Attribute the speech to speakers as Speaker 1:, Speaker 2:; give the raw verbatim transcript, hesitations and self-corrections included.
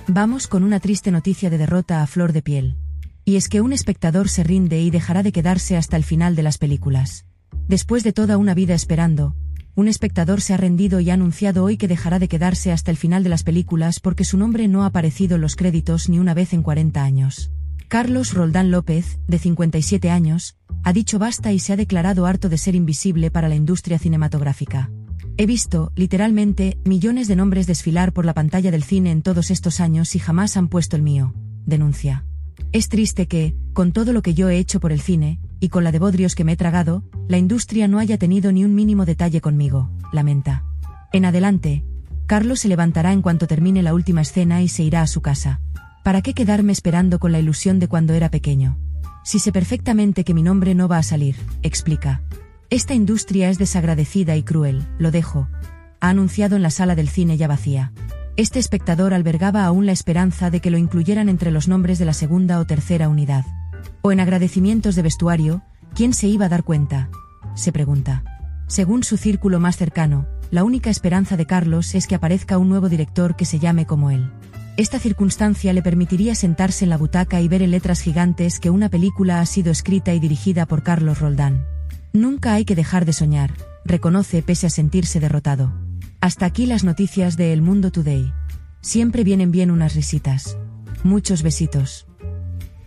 Speaker 1: Vamos con una triste noticia de derrota a flor de piel. Y es que un espectador se rinde y dejará de quedarse hasta el final de las películas. Después de toda una vida esperando, un espectador se ha rendido y ha anunciado hoy que dejará de quedarse hasta el final de las películas porque su nombre no ha aparecido en los créditos ni una vez en cuarenta años. Carlos Roldán López, de cincuenta y siete años, ha dicho basta y se ha declarado harto de ser invisible para la industria cinematográfica. He visto, literalmente, millones de nombres desfilar por la pantalla del cine en todos estos años y jamás han puesto el mío, denuncia. Es triste que, con todo lo que yo he hecho por el cine, y con la de bodrios que me he tragado, la industria no haya tenido ni un mínimo detalle conmigo, lamenta. En adelante, Carlos se levantará en cuanto termine la última escena y se irá a su casa. ¿Para qué quedarme esperando con la ilusión de cuando era pequeño? Si sé perfectamente que mi nombre no va a salir, explica. Esta industria es desagradecida y cruel, lo dejo, ha anunciado en la sala del cine ya vacía. Este espectador albergaba aún la esperanza de que lo incluyeran entre los nombres de la segunda o tercera unidad. O en agradecimientos de vestuario, ¿quién se iba a dar cuenta?, se pregunta. Según su círculo más cercano, la única esperanza de Carlos es que aparezca un nuevo director que se llame como él. Esta circunstancia le permitiría sentarse en la butaca y ver en letras gigantes que una película ha sido escrita y dirigida por Carlos Roldán. Nunca hay que dejar de soñar, reconoce pese a sentirse derrotado. Hasta aquí las noticias de El Mundo Today. Siempre vienen bien unas risitas. Muchos besitos.